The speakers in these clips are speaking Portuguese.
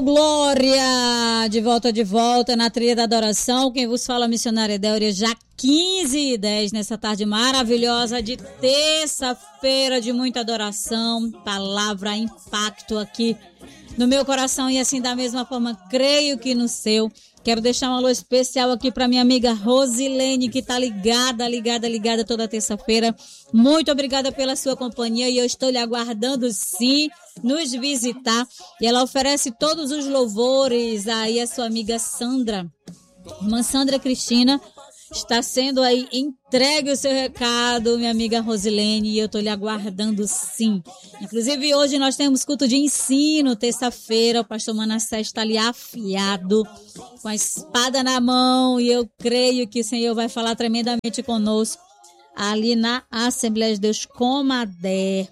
glória! De volta na trilha da adoração. Quem vos fala, missionária Délria, já 15h10 nessa tarde maravilhosa de terça-feira de muita adoração. Palavra impacto aqui no meu coração e assim da mesma forma creio que no seu. Quero deixar um alô especial aqui para minha amiga Rosilene, que tá ligada toda terça-feira. Muito obrigada pela sua companhia e eu estou lhe aguardando sim nos visitar. E ela oferece todos os louvores aí a sua amiga Sandra. Irmã Sandra Cristina, está sendo aí entregue o seu recado, minha amiga Rosilene, e eu estou lhe aguardando sim. Inclusive hoje nós temos culto de ensino, terça-feira, o pastor Manassés está ali afiado, com a espada na mão, e eu creio que o Senhor vai falar tremendamente conosco, ali na Assembleia de Deus Comadé,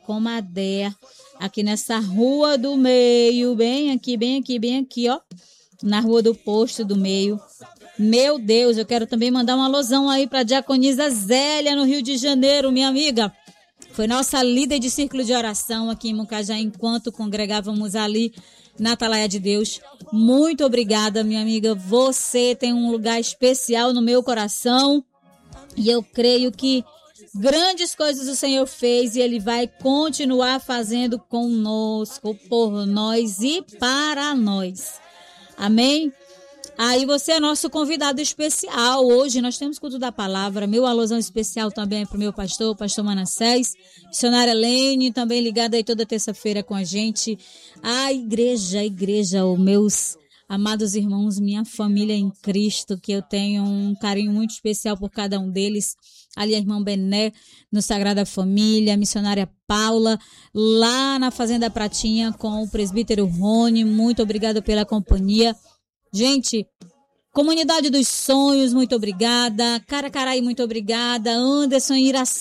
aqui nessa Rua do Meio, bem aqui, ó, na Rua do Posto do Meio. Meu Deus, eu quero também mandar um alusão aí para a diaconisa Zélia, no Rio de Janeiro, minha amiga. Foi nossa líder de círculo de oração aqui em Mucajá, enquanto congregávamos ali na Atalaia de Deus. Muito obrigada, minha amiga. Você tem um lugar especial no meu coração. E eu creio que grandes coisas o Senhor fez e Ele vai continuar fazendo conosco, por nós e para nós. Amém? Aí você é nosso convidado especial. Hoje nós temos culto da palavra. Meu alusão especial também é para o meu pastor, o pastor Manassés. Missionária Lene, também ligada aí toda terça-feira com a gente. A igreja, os meus amados irmãos, minha família em Cristo, que eu tenho um carinho muito especial por cada um deles. Ali a irmã Bené, no Sagrada Família, a missionária Paula, lá na Fazenda Pratinha com o presbítero Rony. Muito obrigada pela companhia. Gente, Comunidade dos Sonhos, muito obrigada. Caracaraí, muito obrigada. Anderson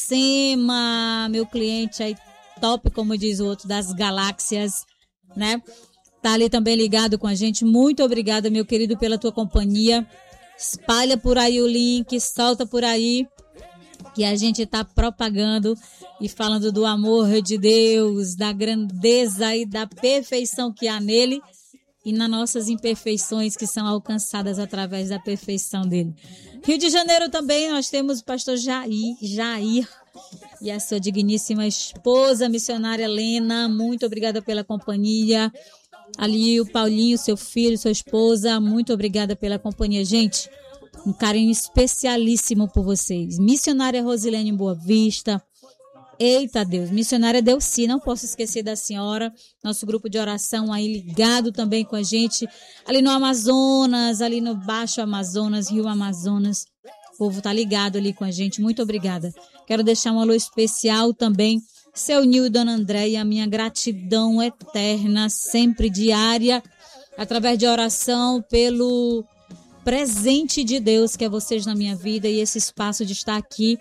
Iracema, meu cliente aí top, como diz o outro, das galáxias, né? Tá ali também ligado com a gente. Muito obrigada, meu querido, pela tua companhia. Espalha por aí o link, solta por aí, que a gente tá propagando e falando do amor de Deus, da grandeza e da perfeição que há nele. E nas nossas imperfeições que são alcançadas através da perfeição dele. Rio de Janeiro também nós temos o pastor Jair e a sua digníssima esposa, missionária Lena. Muito obrigada pela companhia. Ali o Paulinho, seu filho, sua esposa. Muito obrigada pela companhia. Gente, um carinho especialíssimo por vocês. Missionária Rosilene Boa Vista. Eita Deus, missionária Delci, não posso esquecer da senhora, nosso grupo de oração aí ligado também com a gente, ali no Amazonas, ali no Baixo Amazonas, Rio Amazonas, o povo tá ligado ali com a gente, muito obrigada. Quero deixar um alô especial também, seu Nil e Dona Andréia, a minha gratidão eterna, sempre diária, através de oração, pelo presente de Deus que é vocês na minha vida e esse espaço de estar aqui,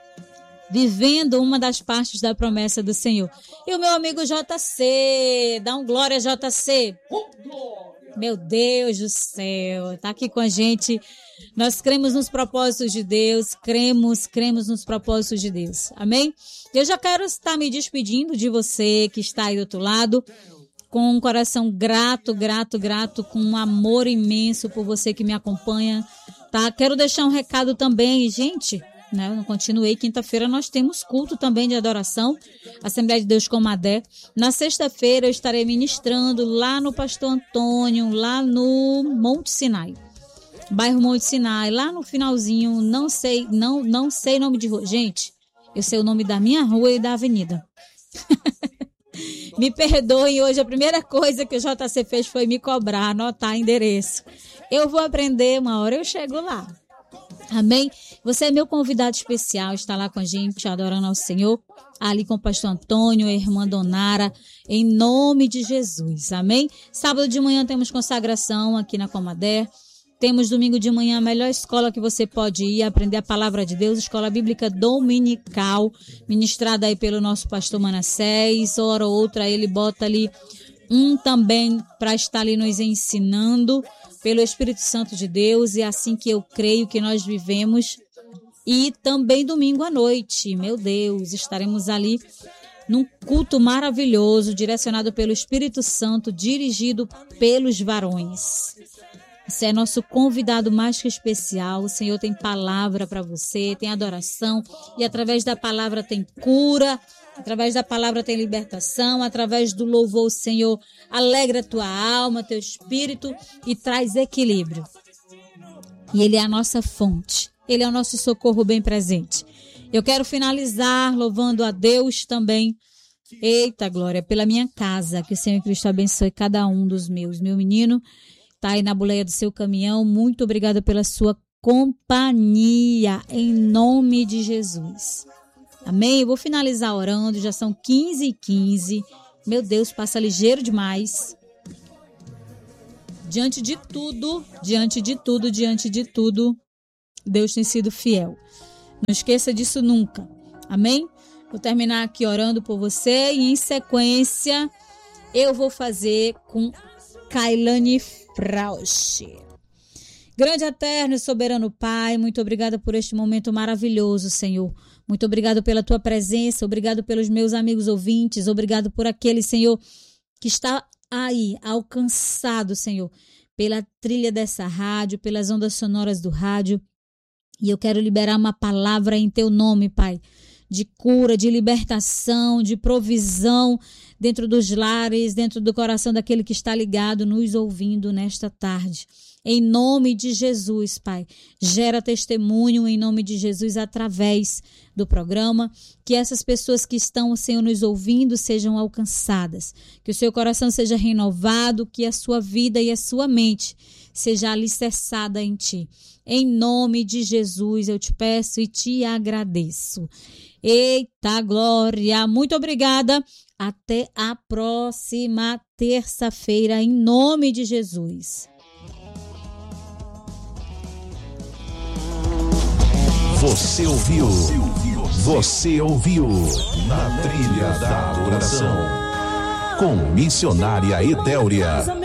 vivendo uma das partes da promessa do Senhor. E o meu amigo JC, dá um glória, JC. Meu Deus do céu, tá aqui com a gente. Nós cremos nos propósitos de Deus, cremos nos propósitos de Deus. Amém? Eu já quero estar me despedindo de você que está aí do outro lado, com um coração grato, com um amor imenso por você que me acompanha, tá? Quero deixar um recado também, gente. Né? Eu não continuei. Quinta-feira nós temos culto também de adoração, Assembleia de Deus Comadé. Na sexta-feira eu estarei ministrando lá no Pastor Antônio, lá no Monte Sinai, bairro Monte Sinai, lá no finalzinho, não sei nome de rua. Gente, eu sei o nome da minha rua e da avenida. Me perdoem, hoje a primeira coisa que o JC fez foi me cobrar, anotar endereço. Eu vou aprender, uma hora eu chego lá. Amém? Você é meu convidado especial, está lá com a gente, adorando ao Senhor, ali com o pastor Antônio, a irmã Donara, em nome de Jesus, amém? Sábado de manhã temos consagração aqui na Comadé, temos domingo de manhã a melhor escola que você pode ir, aprender a palavra de Deus, escola bíblica dominical, ministrada aí pelo nosso pastor Manassés, hora ou outra ele bota ali também para estar ali nos ensinando, pelo Espírito Santo de Deus, e assim que eu creio que nós vivemos. E também domingo à noite, meu Deus, estaremos ali num culto maravilhoso, direcionado pelo Espírito Santo, dirigido pelos varões. Você é nosso convidado mais que especial. O Senhor tem palavra para você, tem adoração, e através da palavra tem cura, através da palavra tem libertação, através do louvor o Senhor alegra tua alma, teu espírito e traz equilíbrio. E Ele é a nossa fonte, Ele é o nosso socorro bem presente. Eu quero finalizar louvando a Deus também. Eita glória, pela minha casa, que o Senhor Cristo abençoe cada um dos meus. Meu menino está aí na boleia do seu caminhão, muito obrigada pela sua companhia, em nome de Jesus. Amém? Eu vou finalizar orando, já são 15h15. Meu Deus, passa ligeiro demais. Diante de tudo, Deus tem sido fiel. Não esqueça disso nunca. Amém? Vou terminar aqui orando por você e em sequência eu vou fazer com Kailane Frausch. Grande, eterno e soberano Pai, muito obrigada por este momento maravilhoso, Senhor. Muito obrigado pela tua presença, obrigado pelos meus amigos ouvintes, obrigado por aquele, Senhor, que está aí, alcançado, Senhor, pela trilha dessa rádio, pelas ondas sonoras do rádio. E eu quero liberar uma palavra em teu nome, Pai, de cura, de libertação, de provisão dentro dos lares, dentro do coração daquele que está ligado, nos ouvindo nesta tarde. Em nome de Jesus, Pai, gera testemunho em nome de Jesus através do programa, que essas pessoas que estão, Senhor, nos ouvindo sejam alcançadas, que o seu coração seja renovado, que a sua vida e a sua mente seja alicerçada em Ti. Em nome de Jesus eu te peço e te agradeço. Eita glória, muito obrigada. Até a próxima terça-feira, em nome de Jesus. Você ouviu Na Trilha da Adoração com missionária Edéuria.